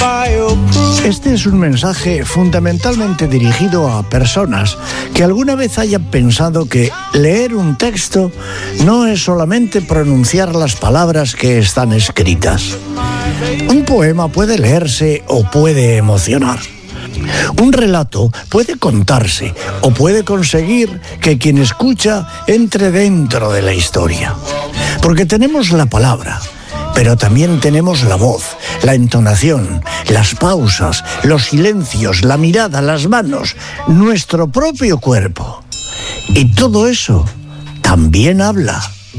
Este es un mensaje fundamentalmente dirigido a personas que alguna vez hayan pensado que leer un texto no es solamente pronunciar las palabras que están escritas. Un poema puede leerse o puede emocionar. Un relato puede contarse o puede conseguir que quien escucha entre dentro de la historia. Porque tenemos la palabra, pero también tenemos la voz, la entonación, las pausas, los silencios, la mirada, las manos, nuestro propio cuerpo. Y todo eso también habla.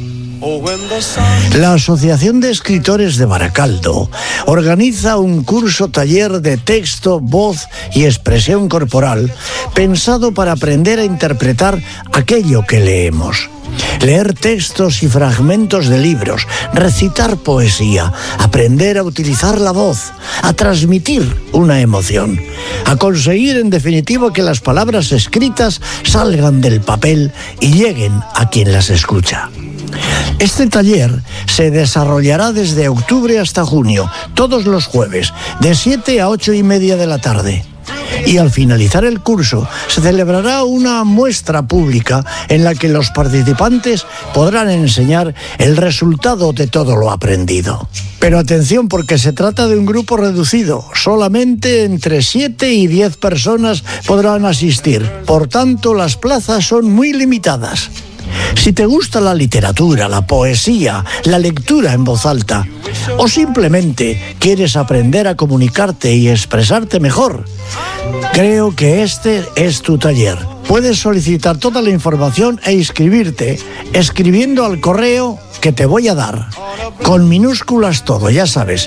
La Asociación de Escritores de Baracaldo organiza un curso taller de texto, voz y expresión corporal pensado para aprender a interpretar aquello que leemos. Leer textos y fragmentos de libros, recitar poesía, aprender a utilizar la voz, a transmitir una emoción, a conseguir en definitiva que las palabras escritas salgan del papel y lleguen a quien las escucha. Este taller se desarrollará desde octubre hasta junio, todos los jueves, de 7 a 8:30 de la tarde. Y al finalizar el curso se celebrará una muestra pública en la que los participantes podrán enseñar el resultado de todo lo aprendido. Pero atención, porque se trata de un grupo reducido, solamente entre 7 y 10 personas podrán asistir, por tanto las plazas son muy limitadas. Si te gusta la literatura, la poesía, la lectura en voz alta, o simplemente quieres aprender a comunicarte y expresarte mejor, creo que este es tu taller. Puedes solicitar toda la información e inscribirte escribiendo al correo que te voy a dar, con minúsculas todo, ya sabes,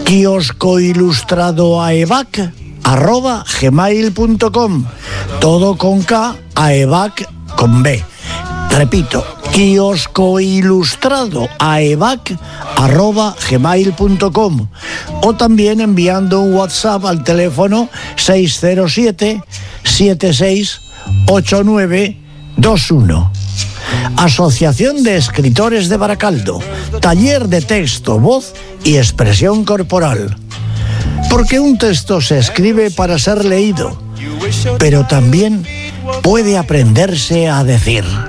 kioscoilustradoaebac@gmail.com, todo con K, aebac con B. Repito, kioscoilustradoaebac@gmail.com, o también enviando un WhatsApp al teléfono 607-768921. Asociación de Escritores de Baracaldo, taller de texto, voz y expresión corporal. Porque un texto se escribe para ser leído, pero también puede aprenderse a decir.